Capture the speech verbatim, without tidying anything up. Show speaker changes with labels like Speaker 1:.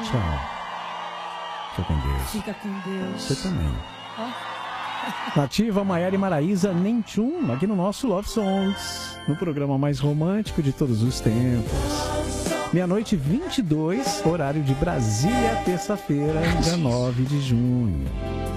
Speaker 1: tchau. Fica com Deus.
Speaker 2: Fica com Deus.
Speaker 1: Você também.
Speaker 2: Oh.
Speaker 1: Nativa, Maiara e Maraísa, nem tchum, aqui no nosso Love Songs, no programa mais romântico de todos os tempos. Meia-noite e vinte e dois, horário de Brasília, terça-feira, dia nove de junho.